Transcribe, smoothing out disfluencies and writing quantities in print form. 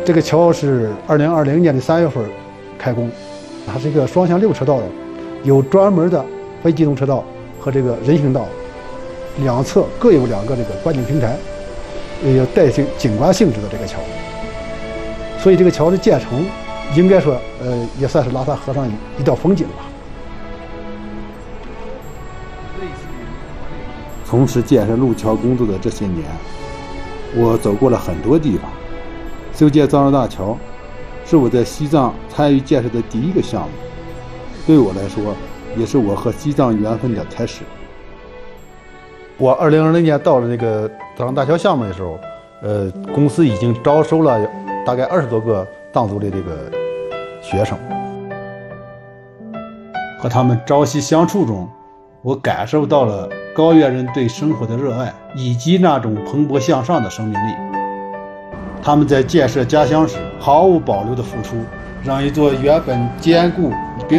这个桥是2020年的3月份开工，它是一个双向6车道的，有专门的非机动车道和这个人行道，两侧各有2个这个观景平台，有带景观性质的这个桥。所以这个桥的建成，应该说也算是拉萨河上一道风景吧。 从事建设路桥工作的这些年，我走过了很多地方。修建藏州大桥是我在西藏参与建设的第一个项目，对我来说也是我和西藏缘分的开始。 我2020年到了那个藏州大桥项目的时候，公司已经招收了大概20多个藏族的这个学生。 和他们朝夕相处中，我感受到了高原人对生活的热爱，以及那种蓬勃向上的生命力。他们在建设家乡时毫无保留的付出，让一座原本坚固